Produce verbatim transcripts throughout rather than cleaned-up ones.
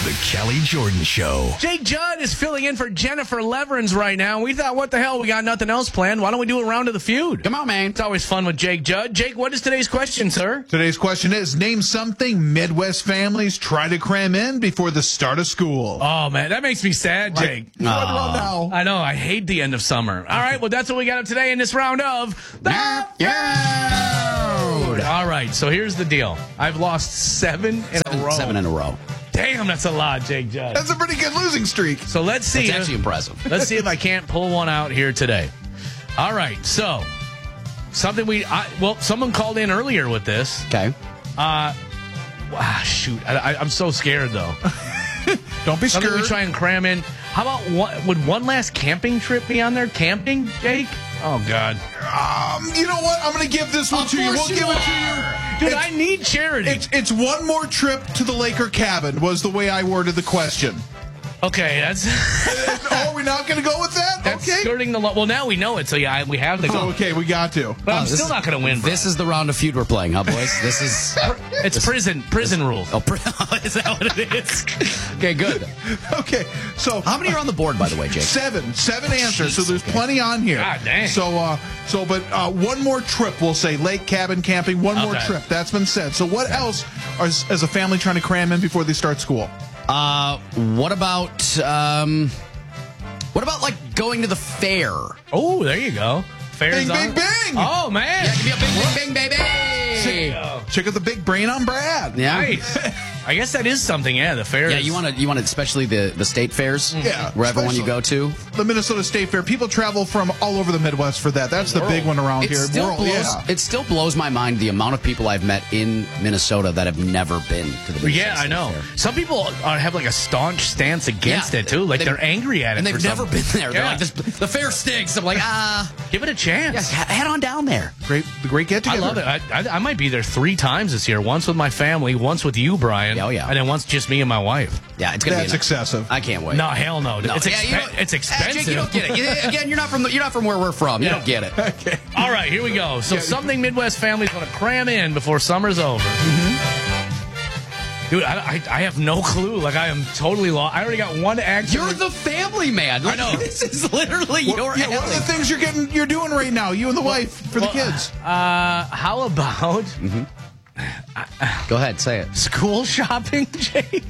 The Kelly Jordan Show. Jake Judd is filling in for Jennifer Leverins right now. We thought, what the hell? We got nothing else planned. Why don't we do a round of the feud? Come on, man. It's always fun with Jake Judd. Jake, what is today's question, sir? Today's question is, name something Midwest families try to cram in before the start of school. Oh, man, that makes me sad, Jake. Like, what about now? I know. I hate the end of summer. All right, well, that's what we got up today in this round of the Yeah. Feud. All right, so here's the deal. I've lost seven in Seven, a row. seven in a row. Damn, that's a lot, Jake Judd. That's a pretty good losing streak. So let's see. That's actually impressive. Let's see if I can't pull one out here today. All right, so something we I, well, someone called in earlier with this. Okay. Uh, ah, shoot, I, I, I'm so scared though. Don't be Something scared. we try and cram in. How about one, would one last camping trip be on there? Camping, Jake? Oh God, Um, you know what? I'm going to give this one Of to you. We'll course you give it to are. you. dude, It's- I need charity. It's, it's one more trip to the Laker cabin was the way I worded the question. Okay, that's Oh, are we not going to go with that? that's okay. skirting the law. Well, now we know it, so yeah, we have to go. Oh, okay, we got to. But I'm Oh, this still is- not going to win. This Brian. is the round of feud we're playing, huh, boys? This is. it's prison prison rules. Oh, pr- is that what it is? Okay, good. Okay, so How many are on the board, by the way, Jake? Seven, seven answers. So Jeez, there's okay. plenty on here. God dang. So, uh, so, but uh, one more trip. We'll say lake cabin camping. One more Okay. trip. That's been said. So, what else are, as a family trying to cram in before they start school? Uh, what about um, what about like going to the fair? Oh, there you go. Fair's Bing, on. bing, bing. Oh man. Give me a bing, bing, bing, baby. Check out the big brain on Brad. Yeah. Nice. I guess that is something. Yeah, the fair. Yeah, is- you want to, you want to, especially the, the state fairs, Yeah, wherever one you especially. go to. The Minnesota State Fair. People travel from all over the Midwest for that. That's the World. big one around It here. still World, blows. yeah. It still blows my mind the amount of people I've met in Minnesota that have never been to the. Minnesota Yeah, I State know. Fair. Some people are, have like a staunch stance against Yeah, it too. Like they- they're angry at it, and they've for never something. been there. They're Yeah. like, this, the fair stinks. I'm like, ah, Give it a chance. yeah, head on down there. Great, the great get I together. love it. I, I, I might be there three times this year. Once with my family, once with you, Brian. Oh, yeah. And then once just me and my wife. Yeah, it's gonna That's be. An, excessive. I can't wait. No, hell no. No, It's, yeah, expe- you don't- it's Eh, expensive. Jake, you don't get it. You- Again, you're not from the, you're not from where we're from. You Yeah. don't get it. Okay. All right, here we go. So something Midwest families want to cram in before summer's over. Mm-hmm. Dude, I, I, I have no clue. Like, I am totally lost. I already got one answer. You're the family man. Like, I know. This is literally What- your yeah, what are alley. the things you're getting, you're doing right now? You and the wife for the Well, kids. Uh, how about Go ahead, say it. school shopping, Jake?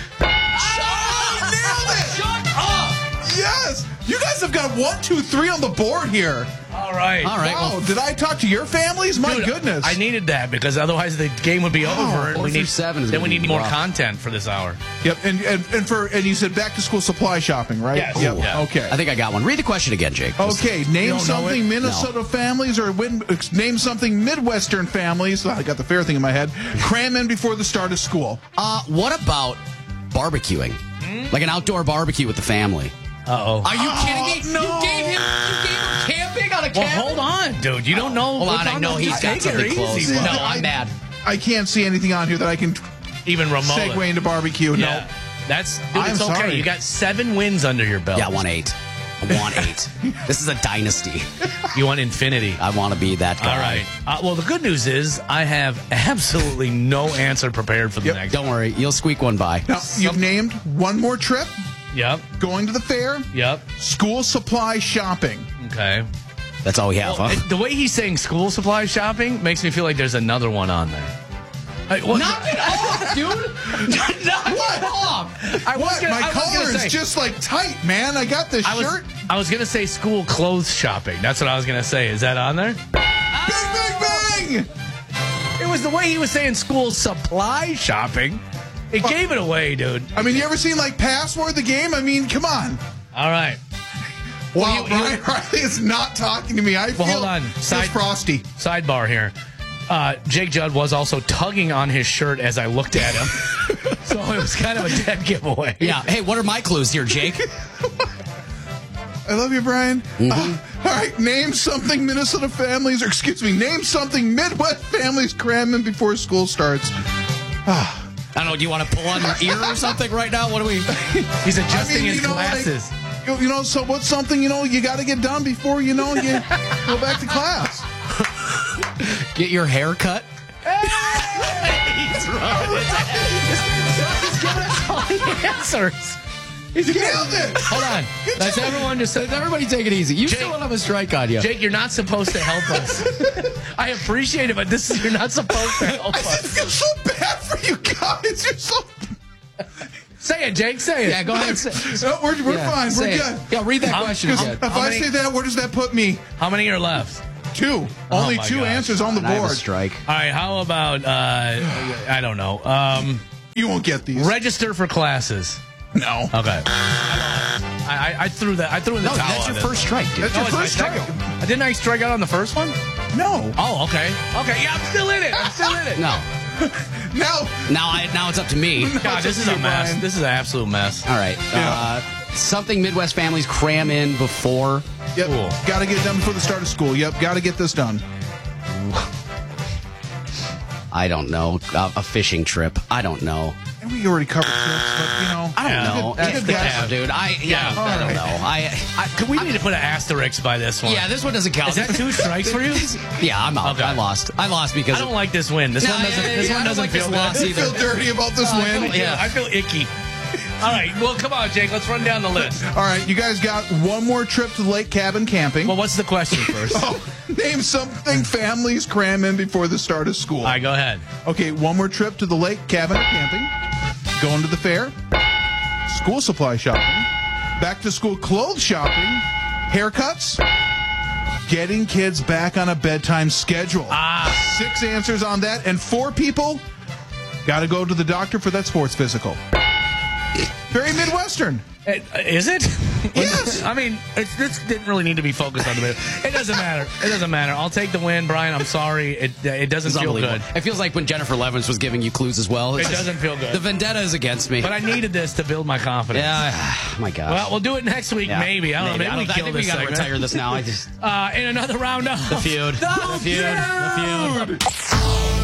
Oh, nailed it! Shut up! Yes, you guys have got one, two, three on the board here. All right. All right. Wow, Well, did I talk to your families? My Dude, goodness. I needed that because otherwise the game would be over. and four we through need seven is Then we gonna need be more rough. content for this hour. Yep, and, and and for and you said back to school supply shopping, right? Yes. Yep. Yeah. Okay. I think I got one. Read the question again, Jake. Okay, name don't know something it? Minnesota families or win, name something Midwestern families. I got the fair thing in my head. Cram in before the start of school. Uh, what about barbecuing? Like an outdoor barbecue with the family. Uh-oh. Are you kidding me? no. You gave him, you gave him camping on a Well, cabin? hold on, dude. You don't know. Hold what's on, I know the- he's just got take it something easy, close. bro. No, I- I'm mad. I can't see anything on here that I can Even remote. segue into barbecue. Yeah. That's, dude, I'm it's okay. sorry. You got seven wins under your belt. Yeah, I want eight. I want eight. This is a dynasty. You want infinity. I want to be that guy. All right. Uh, well, the good news is I have absolutely no answer prepared for the Yep. next. Don't worry, you'll squeak one by. No. Now, you've named one more trip, Yep. going to the fair, Yep. school supply shopping. Okay. That's all we have, Well, huh? it- the way he's saying school supply shopping makes me feel like there's another one on there. Hey, what- Knock it off, dude! Knock it off! I was What? gonna- My I was gonna collar is say- just like tight, man. I got this I was, shirt. I was gonna say school clothes shopping. That's what I was gonna say. Is that on there? Bang, bang, bang! It was the way he was saying school supply shopping. It gave it away, dude. I mean, you ever seen like Password the game? I mean, come on. All right. Wow, you- you- Brian Riley is not talking to me. I feel hold on. just Side- frosty. Sidebar here. Uh, Jake Judd was also tugging on his shirt as I looked at him. So it was kind of a dead giveaway. Yeah, hey, what are my clues here, Jake? I love you, Brian. Mm-hmm. Uh, all right, name something Minnesota families, or excuse me, name something Midwest families cram in before school starts. I don't know, do you want to pull on your ear or something right now? What do we... He's adjusting I mean, his you know, like, glasses. you- you know, so what's something, you know, you got to get done before, you know, you go back to class. Get your hair cut? He's right. answers. He's nailed it. Hold on. Let's everyone just Let's everybody take it easy. You Jake- still don't have a strike on you. Jake, you're not supposed to help us. I appreciate it, but this is, you're not supposed to help I us. feel so bad for you guys. You're so. Say it, Jake. Say it. Yeah, go ahead. Say, No, we're we're yeah, fine. We're say it. good. Yeah, read that I'm- question Because again. if How I many- say that, where does that put me? How many are left? Two. Only my two gosh. answers on the And I have a board. strike. All right. How about uh, I don't know. Um, You won't get these. register for classes. No. Okay. I, I, I threw that. I threw in the No, towel. that's on your this first one. strike, dude. That's No, your it's my first strike. second. I didn't I strike out on the first one? No. Oh, okay. Okay. Yeah, I'm still in it. I'm still in it. No. Now. Now I now it's up to me. God, this is a mess. This is an absolute mess. All right. Uh, something Midwest families cram in before. Yep. Cool. Got to get it done before the start of school. Yep. Got to get this done. I don't know. Uh, a fishing trip. I don't know. And we already covered trips, but you know. I don't Yeah. know. That's It's the the cap. dude. I yeah. Yeah. I don't All know. I, I, could we need to put an asterisk by this one? yeah. This one doesn't count. Is that two strikes for you? Yeah, I'm out. Okay. I lost. I lost because I don't like this win. This No, one doesn't. yeah, this yeah, one I don't doesn't like feel this loss good. I feel dirty about this I win. feel, yeah, I feel icky. All right. Well, come on, Jake. Let's run down the list. All right, you guys got one more trip to Lake Cabin camping. Well, what's the question first? Oh, name something families cram in before the start of school. All right, go ahead. Okay, one more trip to the Lake Cabin camping. Going to the fair. School supply shopping. Back to school clothes shopping. Haircuts. Getting kids back on a bedtime schedule. Ah. Six answers on that. And four people got to go to the doctor for that sports physical. Very Midwestern. Uh, Is it? Yes. I mean, it's, this didn't really need to be focused on the bit. It doesn't matter. It doesn't matter. I'll take the win, Brian. I'm sorry. It it doesn't it's feel unbelievable. good. It feels like when Jennifer Levins was giving you clues as well. It's It just- doesn't feel good. The vendetta is against me. But I needed this to build my confidence. yeah. My God. Well, we'll do it next week, Yeah. maybe. I don't know. Maybe I, we don't, I kill think we this gotta segment. retire this now. I just Uh, in another round of the feud. The feud. The feud.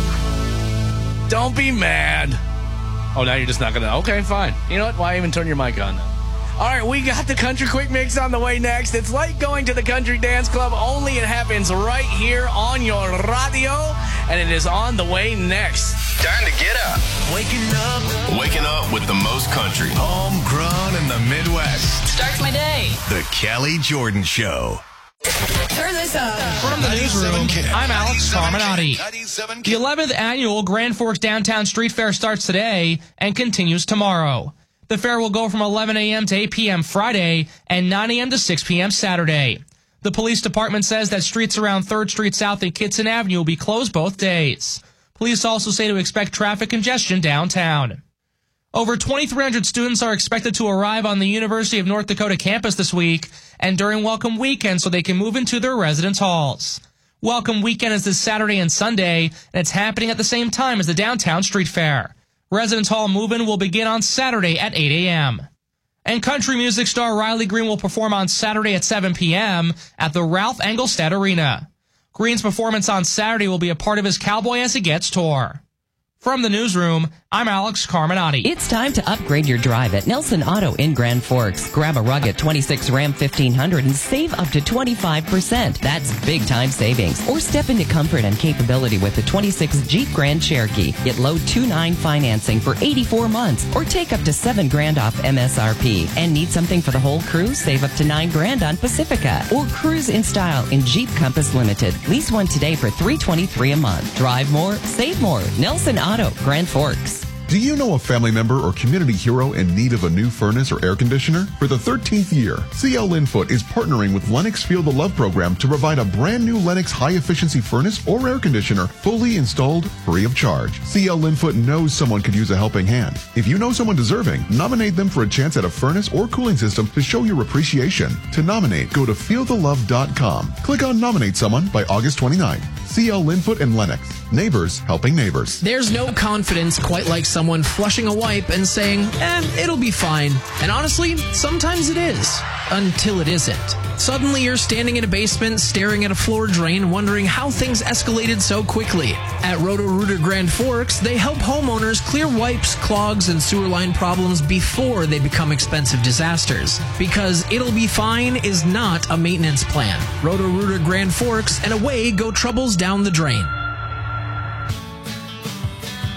Don't be mad. Oh, now you're just not gonna. Okay, fine. You know what? Why even turn your mic on then? All right, we got the Country Quick Mix on the way next. It's like going to the Country Dance Club, only it happens right here on your radio, and it is on the way next. Time to get up. Waking up. Waking up with the most country. Homegrown in the Midwest. Starts my day. The Kelly Jordan Show. Turn this up. From the newsroom, I'm Alex Carminati. ninety-seven The eleventh annual Grand Forks Downtown Street Fair starts today and continues tomorrow. The fair will go from eleven a.m. to eight p.m. Friday and nine a.m. to six p.m. Saturday. The police department says that streets around third Street South and Kitson Avenue will be closed both days. Police also say to expect traffic congestion downtown. Over twenty-three hundred students are expected to arrive on the University of North Dakota campus this week and during Welcome Weekend so they can move into their residence halls. Welcome Weekend is this Saturday and Sunday, and it's happening at the same time as the Downtown Street Fair. Residence Hall move-in will begin on Saturday at eight a.m. And country music star Riley Green will perform on Saturday at seven p.m. at the Ralph Engelstad Arena. Green's performance on Saturday will be a part of his Cowboy As It Gets tour. From the newsroom, I'm Alex Carminati. It's time to upgrade your drive at Nelson Auto in Grand Forks. Grab a rugged twenty-six Ram fifteen hundred and save up to twenty-five percent. That's big time savings. Or step into comfort and capability with the twenty-six Jeep Grand Cherokee. Get low two point nine financing for eighty-four months or take up to seven grand off M S R P. And need something for the whole crew? Save up to nine grand on Pacifica or cruise in style in Jeep Compass Limited. Lease one today for three hundred twenty-three dollars a month. Drive more, save more. Nelson Auto, Grand Forks. Do you know a family member or community hero in need of a new furnace or air conditioner? For the thirteenth year, C L Linfoot is partnering with Lennox Feel the Love program to provide a brand new Lennox high-efficiency furnace or air conditioner fully installed free of charge. C L Linfoot knows someone could use a helping hand. If you know someone deserving, nominate them for a chance at a furnace or cooling system to show your appreciation. To nominate, go to feel the love dot com. Click on Nominate Someone by August twenty-ninth. C L Linfoot and Lennox. Neighbors helping neighbors. There's no confidence quite like someone flushing a wipe and saying, eh, it'll be fine. And honestly, sometimes it is. Until it isn't. Suddenly you're standing in a basement staring at a floor drain wondering how things escalated so quickly. At Roto-Rooter Grand Forks, they help homeowners clear wipes, clogs, and sewer line problems before they become expensive disasters. Because it'll be fine is not a maintenance plan. Roto-Rooter Grand Forks, and away go troubles down the drain.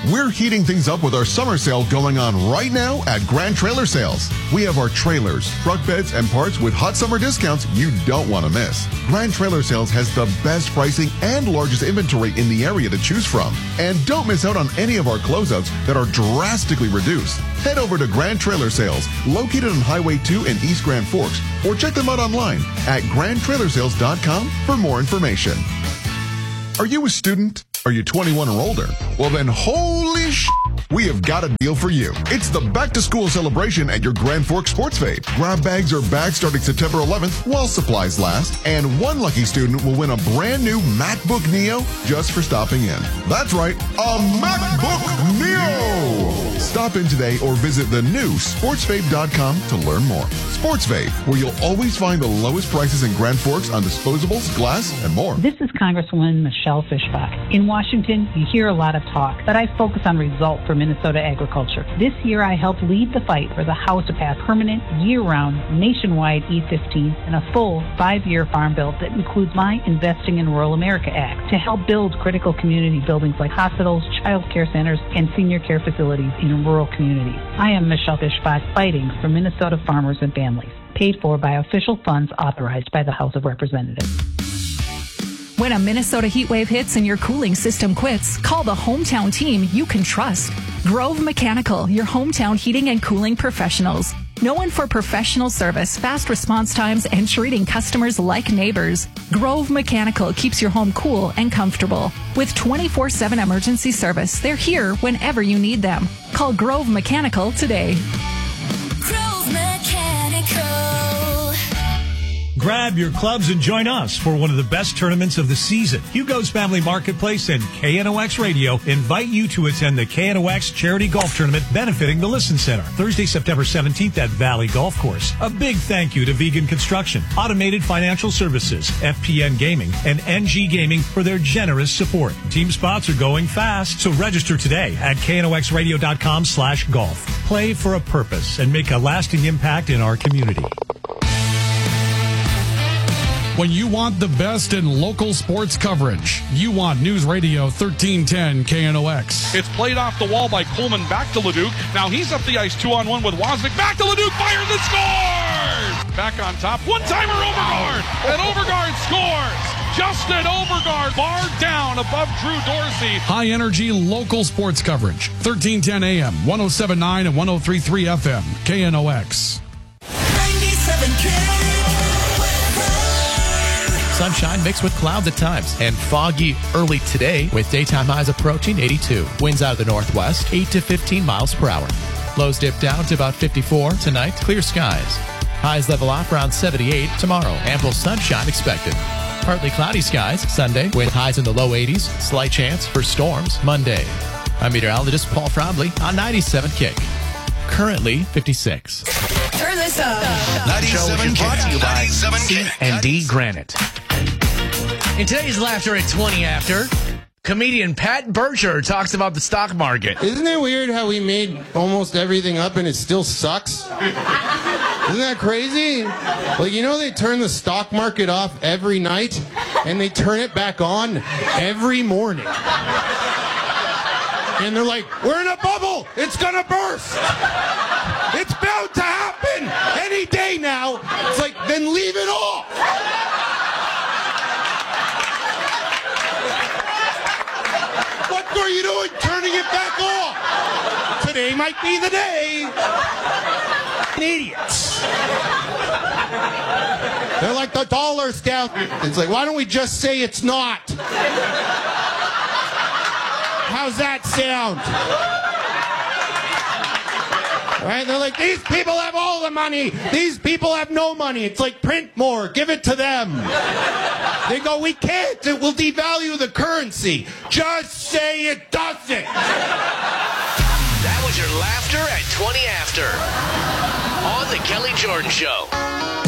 We're heating things up with our summer sale going on right now at Grand Trailer Sales. We have our trailers, truck beds, and parts with hot summer discounts you don't want to miss. Grand Trailer Sales has the best pricing and largest inventory in the area to choose from. And don't miss out on any of our closeouts that are drastically reduced. Head over to Grand Trailer Sales, located on Highway two in East Grand Forks, or check them out online at grand trailer sales dot com for more information. Are you a student? Are you twenty-one or older? Well then, holy sh**, we have got a deal for you. It's the back-to-school celebration at your Grand Forks Sports Fade. Grab bags are back starting September eleventh while supplies last, and one lucky student will win a brand new MacBook Neo just for stopping in. That's right, a MacBook Neo! Stop in today or visit the new sports fade dot com to learn more. SportsFade, where you'll always find the lowest prices in Grand Forks on disposables, glass, and more. This is Congresswoman Michelle Fischbach. In Washington, you hear a lot of talk, but I focus on results for Minnesota agriculture. This year, I helped lead the fight for the House to pass permanent, year-round, nationwide E fifteen and a full five-year farm bill that includes my Investing in Rural America Act to help build critical community buildings like hospitals, child care centers, and senior care facilities in rural communities. I am Michelle Fischbach, fighting for Minnesota farmers and families, paid for by official funds authorized by the House of Representatives. When a Minnesota heat wave hits and your cooling system quits, call the hometown team you can trust. Grove Mechanical, your hometown heating and cooling professionals. Known for professional service, fast response times, and treating customers like neighbors, Grove Mechanical keeps your home cool and comfortable. With twenty-four seven emergency service, they're here whenever you need them. Call Grove Mechanical today. Grove Mechanical. Grab your clubs and join us for one of the best tournaments of the season. Hugo's Family Marketplace and K N O X Radio invite you to attend the K N O X Charity Golf Tournament benefiting the Listen Center, Thursday, September seventeenth at Valley Golf Course. A big thank you to Vegan Construction, Automated Financial Services, F P N Gaming, and N G Gaming for their generous support. Team spots are going fast, so register today at K N O X radio dot com slash golf. Play for a purpose and make a lasting impact in our community. When you want the best in local sports coverage, you want News Radio thirteen ten K N O X. It's played off the wall by Coleman back to Leduc. Now he's up the ice two on one with Wozniak. Back to Leduc, fires and scores! Back on top, one-timer Overgaard, and Overgaard scores! Justin Overgaard barred down above Drew Dorsey. High energy local sports coverage. thirteen ten A M, one oh seven point nine and one oh three point three F M, K N O X. ninety-seven K. Sunshine mixed with clouds at times and foggy early today with daytime highs approaching eighty-two. Winds out of the northwest, eight to fifteen miles per hour. Lows dip down to about fifty-four. Tonight, clear skies. Highs level off around seventy-eight. Tomorrow, ample sunshine expected. Partly cloudy skies Sunday with highs in the low eighties. Slight chance for storms Monday. I'm meteorologist Paul Frobley on ninety-seven Kick. Currently fifty-six. Turn this up. ninety-seven brought to you by C and D Granite. In today's Laughter at twenty after, comedian Pat Bircher talks about the stock market. Isn't it weird how we made almost everything up and it still sucks? Isn't that crazy? Like, you know, they turn the stock market off every night and they turn it back on every morning. And they're like, we're in a bubble. It's going to burst. It's bound to happen any day now. It's like, then leave it off. What are you doing turning it back off? Today might be the day. Idiots. They're like the dollar's down. It's like, why don't we just say it's not? How's that sound? Right? They're like, these people have all the money. These people have no money. It's like, print more. Give it to them. They go, we can't. It will devalue the currency. Just say it doesn't. That was your Laughter at twenty after on The Kelly Jordan Show.